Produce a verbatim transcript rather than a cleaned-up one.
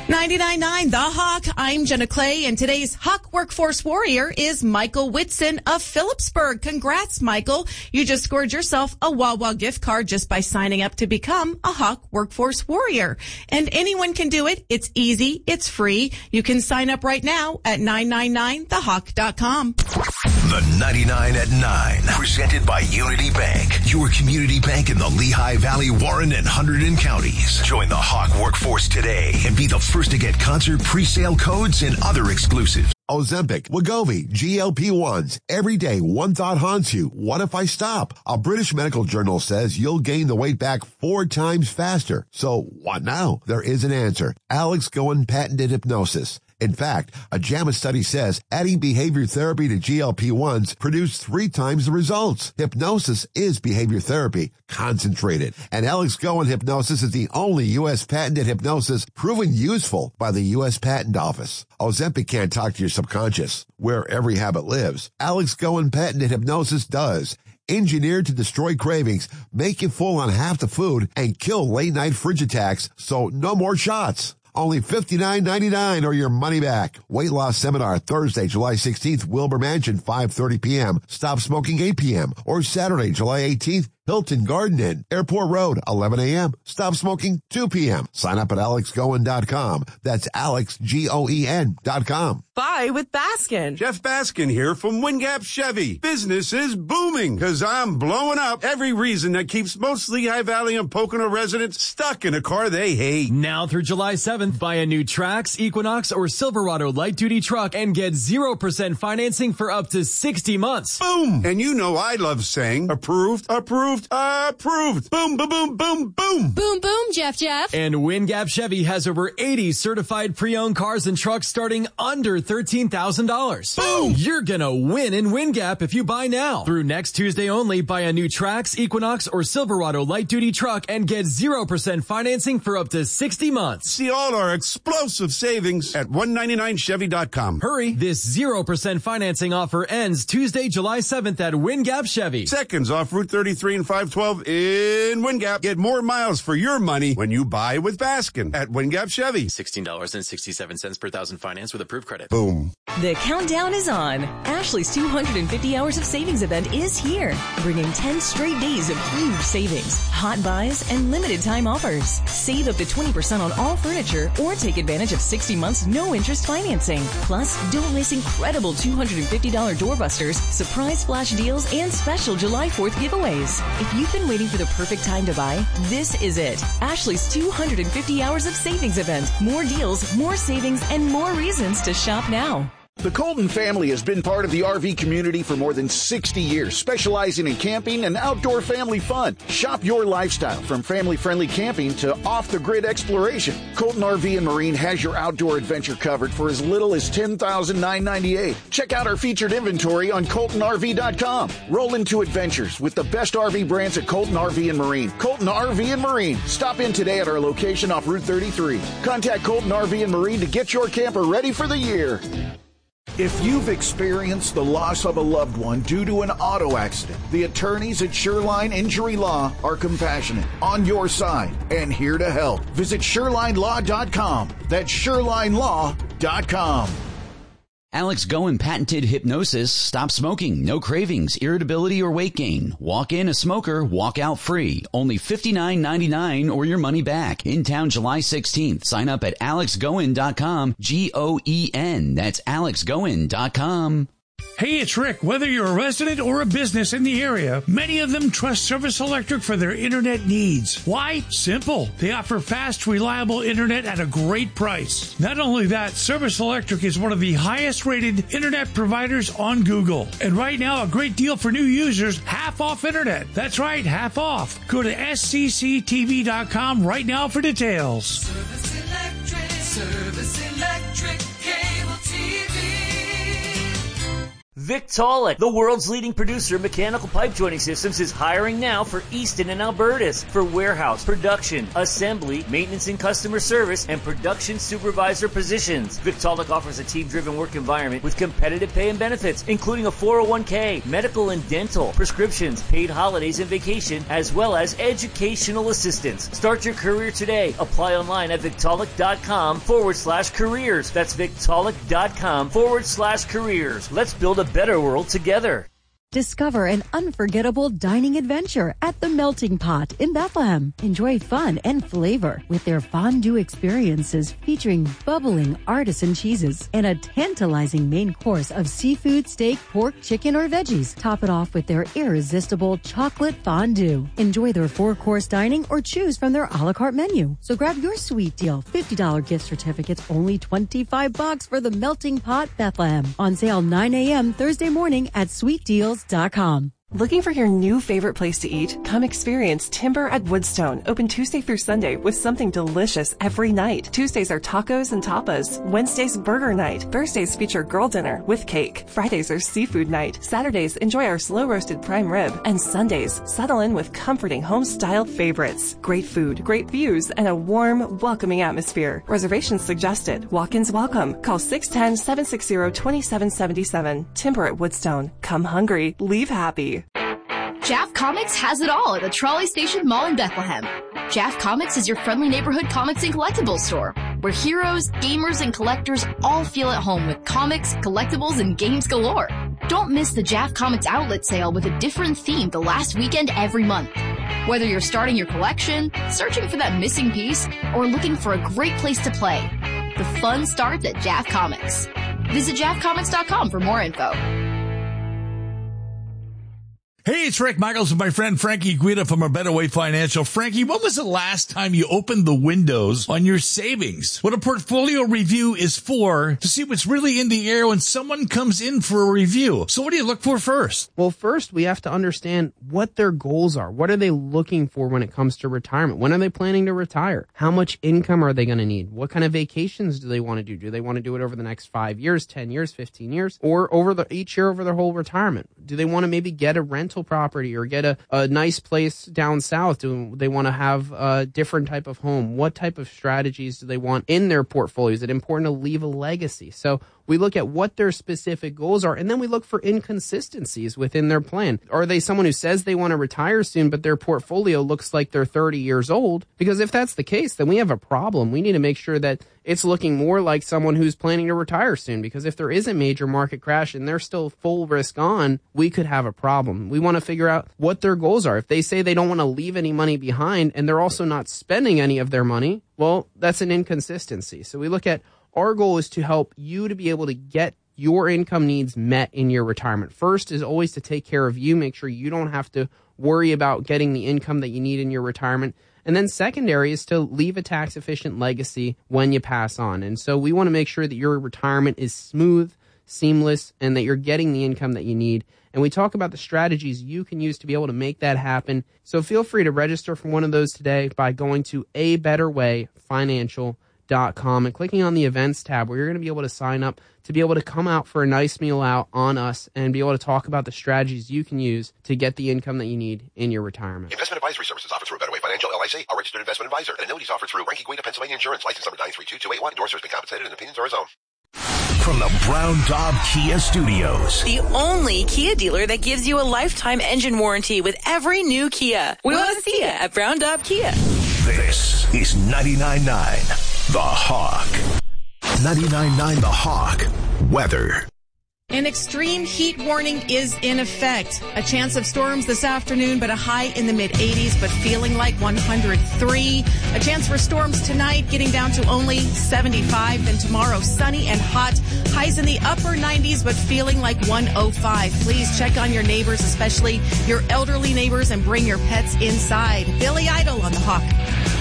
ninety-nine point nine The Hawk. I'm Jenna Clay, and today's Hawk Workforce Warrior is Michael Whitson of Phillipsburg. Congrats, Michael. You just scored yourself a Wawa gift card just by signing up to become a Hawk Workforce Warrior. And anyone can do it. It's easy. It's free. You can sign up right now at nine nine nine the hawk dot com. The ninety-nine at nine, presented by Unity Bank, your community bank in the Lehigh Valley, Warren, and Hunterdon counties. Join the Hawk Workforce today and be the first to get concert pre-sale codes and other exclusives. Ozempic, Wegovy, G L P ones. Every day, one thought haunts you. What if I stop? A British medical journal says you'll gain the weight back four times faster. So what now? There is an answer. Alex Goen patented hypnosis. In fact, a JAMA study says adding behavior therapy to G L P ones produced three times the results. Hypnosis is behavior therapy, concentrated. And Alex Goen hypnosis is the only U S patented hypnosis proven useful by the U S Patent Office. Ozempic can't talk to your subconscious, where every habit lives. Alex Goen patented hypnosis does. Engineered to destroy cravings, make you full on half the food, and kill late-night fridge attacks, so no more shots. Only fifty-nine ninety-nine or your money back. Weight loss seminar Thursday, July sixteenth, Wilbur Mansion, five thirty p.m. Stop smoking, eight p.m. Or Saturday, July eighteenth, Hilton Garden Inn, Airport Road, eleven a.m. Stop smoking, two p.m. Sign up at alex goen dot com. That's Alex, G O E N dot com. Buy with Baskin. Jeff Baskin here from Wingap Chevy. Business is booming because I'm blowing up every reason that keeps most Lehigh Valley and Pocono residents stuck in a car they hate. Now through July seventh, buy a new Trax, Equinox, or Silverado light-duty truck and get zero percent financing for up to sixty months. Boom! And you know I love saying approved, approved, approved. Boom, boom, boom, boom, boom. Boom, boom, Jeff, Jeff. And Wingap Chevy has over eighty certified pre-owned cars and trucks starting under thirteen thousand dollars. Boom! You're gonna win in Wingap if you buy now. Through next Tuesday only, buy a new Trax, Equinox, or Silverado light-duty truck and get zero percent financing for up to sixty months. See all our explosive savings at one ninety-nine chevy dot com. Hurry! This zero percent financing offer ends Tuesday, July seventh at Wingap Chevy. Seconds off Route thirty-three and five twelve in Wingap. Get more miles for your money when you buy with Baskin at Wingap Chevy. sixteen dollars and sixty-seven cents per thousand finance with approved credit. Boom. The countdown is on. Ashley's two hundred fifty hours of savings event is here, bringing ten straight days of huge savings, hot buys, and limited time offers. Save up to twenty percent on all furniture or take advantage of sixty months no interest financing. Plus, don't miss incredible two hundred fifty dollars doorbusters, surprise flash deals, and special July fourth giveaways. If you've been waiting for the perfect time to buy, this is it. Ashley's two hundred fifty hours of savings event. More deals, more savings, and more reasons to shop now. The Colton family has been part of the R V community for more than sixty years, specializing in camping and outdoor family fun. Shop your lifestyle from family-friendly camping to off-the-grid exploration. Colton R V and Marine has your outdoor adventure covered for as little as ten thousand nine hundred ninety-eight dollars. Check out our featured inventory on colton R V dot com. Roll into adventures with the best R V brands at Colton R V and Marine. Colton R V and Marine. Stop in today at our location off Route thirty-three. Contact Colton R V and Marine to get your camper ready for the year. If you've experienced the loss of a loved one due to an auto accident, the attorneys at Shoreline Injury Law are compassionate, on your side, and here to help. Visit shoreline law dot com. That's shoreline law dot com. Alex Goen patented hypnosis. Stop smoking. No cravings, irritability, or weight gain. Walk in a smoker, walk out free. Only fifty-nine ninety-nine or your money back. In town July sixteenth. Sign up at alex goen dot com. G O E N. That's alex goen dot com. Hey, it's Rick. Whether you're a resident or a business in the area, many of them trust Service Electric for their internet needs. Why? Simple. They offer fast, reliable internet at a great price. Not only that, Service Electric is one of the highest rated internet providers on Google. And right now, a great deal for new users, half off internet. That's right, half off. Go to S C C T V dot com right now for details. Service Electric, Service Electric, cable T V. Victaulic, the world's leading producer of mechanical pipe joining systems, is hiring now for Easton and Albertus for warehouse, production, assembly, maintenance and customer service, and production supervisor positions. Victaulic offers a team-driven work environment with competitive pay and benefits, including a four oh one k, medical and dental, prescriptions, paid holidays and vacation, as well as educational assistance. Start your career today. Apply online at Victaulic.com forward slash careers. That's Victaulic.com forward slash careers. Let's build a better world together. Discover an unforgettable dining adventure at the Melting Pot in Bethlehem. Enjoy fun and flavor with their fondue experiences featuring bubbling artisan cheeses and a tantalizing main course of seafood, steak, pork, chicken, or veggies. Top it off with their irresistible chocolate fondue. Enjoy their four-course dining or choose from their a la carte menu. So grab your sweet deal. fifty dollars gift certificates, only twenty-five bucks for the Melting Pot Bethlehem. On sale nine a.m. Thursday morning at sweet deals dot com. Looking for your new favorite place to eat? Come experience Timber at Woodstone, open Tuesday through Sunday with something delicious every night. Tuesdays are tacos and tapas. Wednesdays, burger night. Thursdays feature girl dinner with cake. Fridays are seafood night. Saturdays, enjoy our slow-roasted prime rib. And Sundays, settle in with comforting home-style favorites. Great food, great views, and a warm, welcoming atmosphere. Reservations suggested. Walk-ins welcome. Call six one zero, seven six zero, two seven seven seven. Timber at Woodstone. Come hungry. Leave happy. Jaff Comics has it all at the Trolley Station Mall in Bethlehem. Jaff Comics is your friendly neighborhood comics and collectibles store, where heroes, gamers, and collectors all feel at home with comics, collectibles, and games galore. Don't miss the Jaff Comics outlet sale with a different theme the last weekend every month. Whether you're starting your collection, searching for that missing piece, or looking for a great place to play, the fun starts at Jaff Comics. Visit Jaff Comics dot com for more info. Hey, it's Rick Michaels and my friend Frankie Guida from A Better Way Financial. Frankie, when was the last time you opened the windows on your savings? What a portfolio review is for, to see what's really in the air when someone comes in for a review. So what do you look for first? Well, first we have to understand what their goals are. What are they looking for when it comes to retirement? When are they planning to retire? How much income are they going to need? What kind of vacations do they want to do? Do they want to do it over the next five years, ten years, fifteen years, or over the each year over their whole retirement? Do they want to maybe get a rental property or get a, a nice place down south? Do they want to have a different type of home? What type of strategies do they want in their portfolio? Is it important to leave a legacy? So we look at what their specific goals are, and then we look for inconsistencies within their plan. Are they someone who says they want to retire soon, but their portfolio looks like they're thirty years old? Because if that's the case, then we have a problem. We need to make sure that it's looking more like someone who's planning to retire soon, because if there is a major market crash and they're still full risk on, we could have a problem. We want to figure out what their goals are. If they say they don't want to leave any money behind and they're also not spending any of their money, well, that's an inconsistency. So we look at our goal is to help you to be able to get your income needs met in your retirement. First is always to take care of you, make sure you don't have to worry about getting the income that you need in your retirement. And then secondary is to leave a tax-efficient legacy when you pass on. And so we want to make sure that your retirement is smooth, seamless, and that you're getting the income that you need. And we talk about the strategies you can use to be able to make that happen. So feel free to register for one of those today by going to a better way financial dot com and clicking on the events tab, where you're going to be able to sign up to be able to come out for a nice meal out on us and be able to talk about the strategies you can use to get the income that you need in your retirement. Investment advisory services offered through A Better Way Financial, L I C, a registered investment advisor, and annuities offered through Frankie Guida, Pennsylvania Insurance, license number nine three two two eight one. Endorsers been compensated and opinions are his own. From the Brown Daub Kia Studios. The only Kia dealer that gives you a lifetime engine warranty with every new Kia. We want to see you at Brown Daub Kia. This is ninety-nine point nine The Hawk. ninety-nine point nine The Hawk. Weather. An extreme heat warning is in effect. A chance of storms this afternoon, but a high in the mid-eighties, but feeling like one hundred three. A chance for storms tonight, getting down to only seventy-five. Then tomorrow, sunny and hot. Highs in the upper nineties, but feeling like one oh five. Please check on your neighbors, especially your elderly neighbors, and bring your pets inside. Billy Idol on The Hawk.